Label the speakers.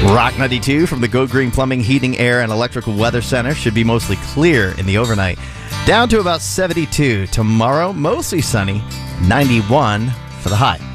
Speaker 1: Rock 92 from the Go Green Plumbing, Heating, Air, and Electrical Weather Center should be mostly clear in the overnight. Down to about 72. Tomorrow, mostly sunny, 91 for the high.